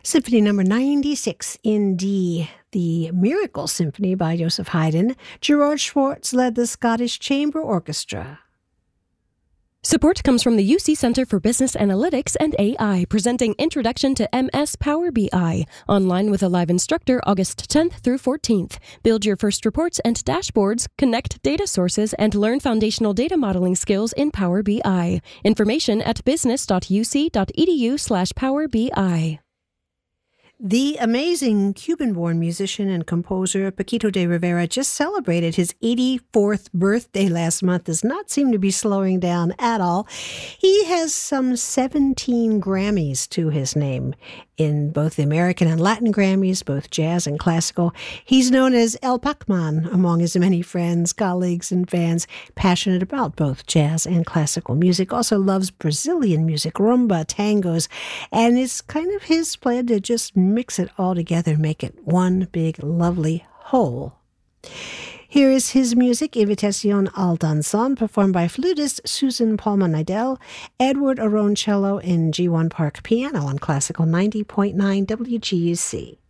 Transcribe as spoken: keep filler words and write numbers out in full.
Symphony number ninety-six in D, the Miracle Symphony by Joseph Haydn. Gerard Schwartz led the Scottish Chamber Orchestra. Support comes from the U C Center for Business Analytics and A I, presenting Introduction to M S Power B I. Online with a live instructor August tenth through fourteenth. Build your first reports and dashboards, connect data sources, and learn foundational data modeling skills in Power B I. Information at business.uc.edu slash Power BI. The amazing Cuban-born musician and composer Paquito de Rivera just celebrated his eighty-fourth birthday last month. Does not seem to be slowing down at all. He has some seventeen Grammys to his name in both the American and Latin Grammys, both jazz and classical. He's known as El Pacman among his many friends, colleagues, and fans, passionate about both jazz and classical music. Also loves Brazilian music, rumba, tangos, and it's kind of his plan to just mix it all together, make it one big, lovely whole. Here is his music, Invitación al Danzón, performed by flutist Susan Palma-Nidell, Edward Aron cello, and G one Park piano on Classical ninety point nine W G U C.